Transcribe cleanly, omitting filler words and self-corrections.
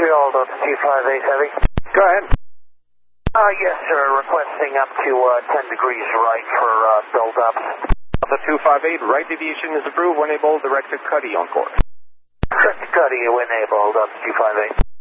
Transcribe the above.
Montreal, Delta 258 Heavy. Go ahead. Yes, sir. Requesting up to 10 degrees right for build-up. Delta 258, right deviation is approved. When able, direct to Cuddy on course. Direct to Cuddy, when able, Delta 258.